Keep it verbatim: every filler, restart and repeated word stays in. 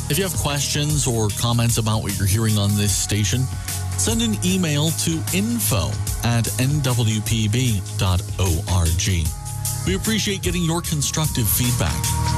If you have questions or comments about what you're hearing on this station, send an email to info at n w p b dot org. We appreciate getting your constructive feedback.